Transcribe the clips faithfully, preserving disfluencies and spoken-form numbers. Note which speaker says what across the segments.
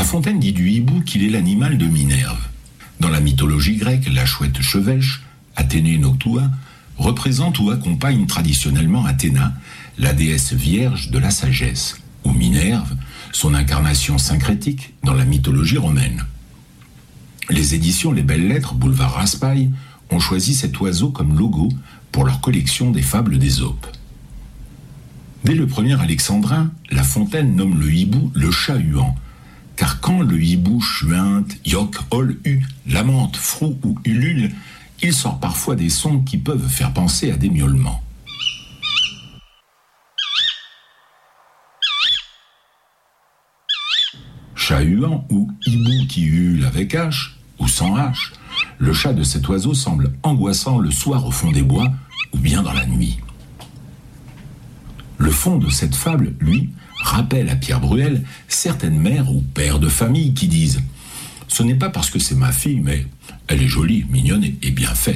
Speaker 1: Fontaine dit du hibou qu'il est l'animal de Minerve. Dans la mythologie grecque, la chouette chevêche, Athénée Noctua, représente ou accompagne traditionnellement Athéna, la déesse vierge de la sagesse, ou Minerve, son incarnation syncrétique dans la mythologie romaine. Les éditions Les Belles Lettres, boulevard Raspail, ont choisi cet oiseau comme logo pour leur collection des fables d'Ésope. Dès le premier alexandrin, La Fontaine nomme le hibou le chat huant, car quand le hibou chuinte, yoque, hole, hue, lamente, froue ou ulule, il sort parfois des sons qui peuvent faire penser à des miaulements. Chat huant ou hibou qui hule avec H ou sans H, le chat de cet oiseau semble angoissant le soir au fond des bois ou bien dans la nuit. Le fond de cette fable, lui, rappelle à Pierre Bruel certaines mères ou pères de famille qui disent « Ce n'est pas parce que c'est ma fille, mais elle est jolie, mignonne et bien faite. »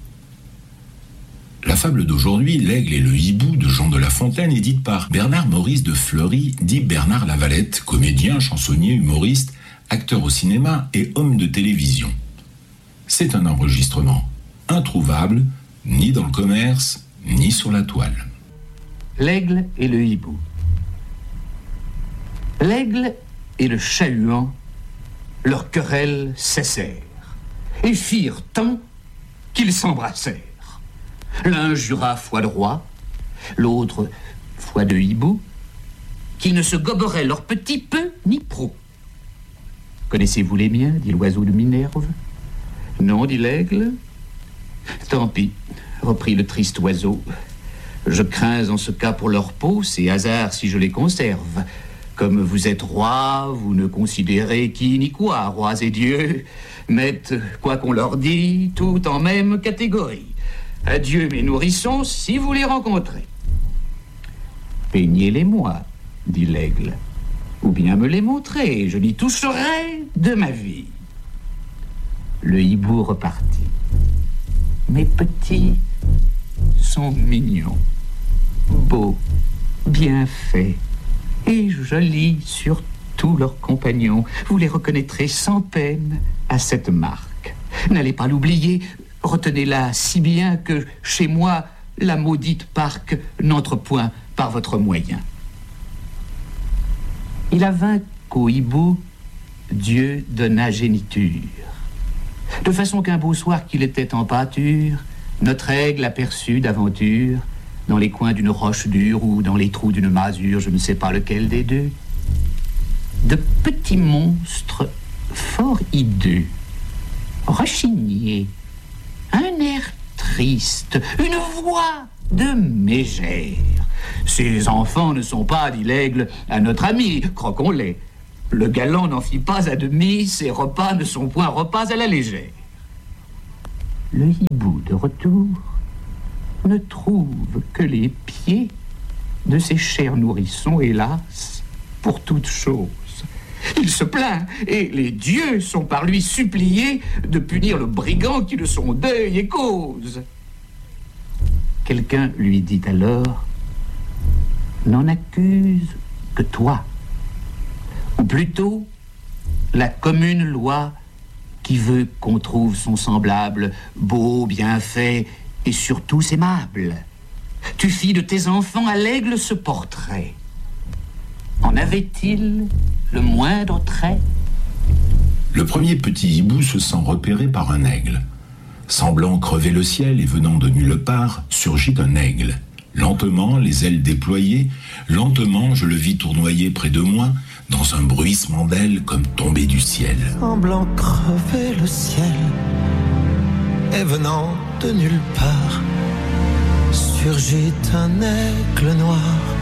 Speaker 1: La fable d'aujourd'hui, L'Aigle et le hibou de Jean de La Fontaine, est dite par Bernard Maurice de Fleury, dit Bernard Lavalette, comédien, chansonnier, humoriste, acteur au cinéma et homme de télévision. C'est un enregistrement introuvable, ni dans le commerce, ni sur la toile.
Speaker 2: L'aigle et le hibou. L'aigle et le chat huant, leur querelle cessèrent et firent tant qu'ils s'embrassèrent. L'un jura foi de roi, l'autre foi de hibou, qu'ils ne se goberaient leur petit peu ni pro. Connaissez-vous les miens, dit l'oiseau de Minerve. Non, dit l'aigle. Tant pis, reprit le triste oiseau. Je crains en ce cas pour leur peau, c'est hasard si je les conserve. Comme vous êtes roi, vous ne considérez qui ni quoi, rois et dieux, mettent, quoi qu'on leur dit, tout en même catégorie. Adieu mes nourrissons, si vous les rencontrez. Peignez-les-moi, dit l'aigle, ou bien me les montrez, je n'y toucherai de ma vie. Le hibou repartit. Mes petits sont mignons, beaux, bien faits, et jolis sur tous leurs compagnons. Vous les reconnaîtrez sans peine à cette marque. N'allez pas l'oublier, retenez-la si bien que, chez moi, la maudite parque n'entre point par votre moyen. Il avint qu'au hibou, Dieu donna géniture. De façon qu'un beau soir qu'il était en pâture, notre aigle aperçut d'aventure, dans les coins d'une roche dure ou dans les trous d'une masure, je ne sais pas lequel des deux, de petits monstres fort hideux, rechignés, un air triste, une voix de mégère. Ces enfants ne sont pas, dit l'aigle, à notre ami, croquons-les. Le galant n'en fit pas à demi, ses repas ne sont point repas à la légère. Le hibou, de retour, ne trouve que les pieds de ses chers nourrissons, hélas, pour toute chose. Il se plaint, et les dieux sont par lui suppliés de punir le brigand qui de son deuil est cause. Quelqu'un lui dit alors, n'en accuse que toi, ou plutôt la commune loi qui veut qu'on trouve son semblable beau, bien fait et surtout aimable. Tu fis de tes enfants à l'aigle ce portrait. En avait-il le moindre trait?
Speaker 1: Le premier petit hibou se sent repéré par un aigle. Semblant crever le ciel et venant de nulle part, surgit un aigle. Lentement, les ailes déployées, lentement, je le vis tournoyer près de moi, dans un bruissement d'ailes comme tombé du ciel.
Speaker 3: Semblant crever le ciel et venant de nulle part, surgit un aigle noir.